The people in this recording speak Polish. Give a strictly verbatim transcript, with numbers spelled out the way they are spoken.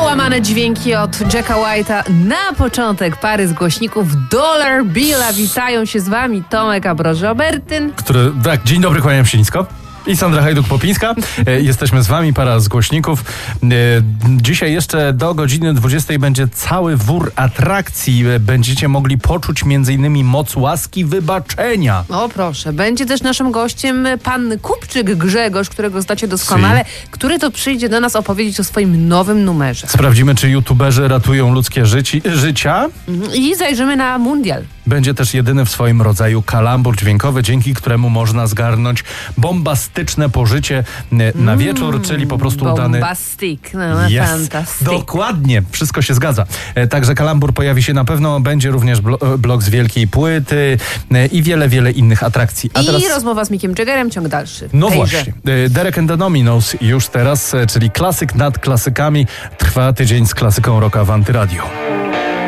Połamane dźwięki od Jacka White'a. Na początek pary z głośników Dollar Billa. Witają się z wami Tomek Abroż-Obertyn. Który, tak, dzień dobry, kłaniam się nisko. I Sandra Hajduk-Popińska. E, jesteśmy z wami, para z głośników. E, dzisiaj jeszcze do godziny dwudziestej będzie cały wór atrakcji. E, będziecie mogli poczuć między innymi moc łaski wybaczenia. O proszę, będzie też naszym gościem pan Kupczyk Grzegorz, którego znacie doskonale, si. który to przyjdzie do nas opowiedzieć o swoim nowym numerze. Sprawdzimy, czy youtuberzy ratują ludzkie życi, życia. I zajrzymy na mundial. Będzie też jedyny w swoim rodzaju kalambur dźwiękowy, dzięki któremu można zgarnąć bombastyczne pożycie na wieczór, mm, czyli po prostu udany... Bombastic, no, yes, fantastic. Dokładnie, wszystko się zgadza. Także kalambur pojawi się na pewno, będzie również blok z wielkiej płyty i wiele, wiele innych atrakcji. A I teraz... rozmowa z Mickiem Jaggerem, ciąg dalszy. No Tejże. właśnie, Derek and the Dominos już teraz, czyli klasyk nad klasykami. Trwa tydzień z klasyką rocka w Antyradio.